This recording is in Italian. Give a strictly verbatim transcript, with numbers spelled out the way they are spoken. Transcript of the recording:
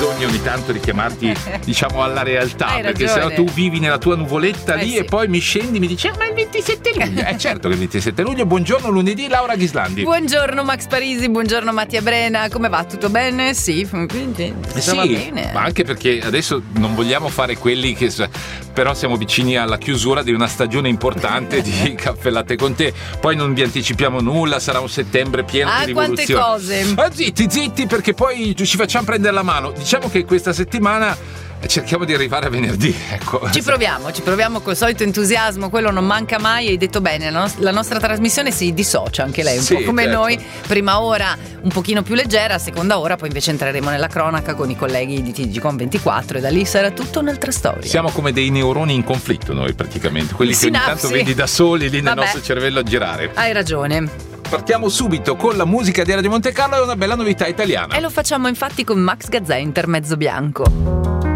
bisogno ogni tanto di chiamarti diciamo alla realtà. Hai perché ragione. sennò tu vivi nella tua nuvoletta Eh lì sì. e poi mi scendi e mi dici ah, ma il ventisette luglio. Eh certo che il ventisette luglio. Buongiorno lunedì, Laura Ghislandi. Buongiorno Max Parisi, buongiorno Mattia Brena, come va? Tutto bene? Sì, quindi Eh stava sì, bene. ma anche perché adesso non vogliamo fare quelli che s- però siamo vicini alla chiusura di una stagione importante di Caffè Latte con te. Poi non vi anticipiamo nulla, sarà un settembre pieno Ah, di quante rivoluzioni. cose. Ah, zitti, zitti, perché poi ci facciamo prendere la mano. Diciamo che questa settimana cerchiamo di arrivare a venerdì, ecco. Ci proviamo, ci proviamo col solito entusiasmo, quello non manca mai. Hai detto bene, la, nos- la nostra trasmissione si dissocia anche lei, un Sì, po' come certo. noi. Prima ora un pochino più leggera, seconda ora poi invece entreremo nella cronaca con i colleghi di T G con ventiquattro e da lì sarà tutto un'altra storia. Siamo come dei neuroni in conflitto noi praticamente, quelli che ogni Sinapsi. tanto vedi da soli lì nel Vabbè. nostro cervello a girare. Hai ragione. Partiamo subito con la musica di Radio Monte Carlo e una bella novità italiana. E lo facciamo infatti con Max Gazzè, Intermezzo Bianco.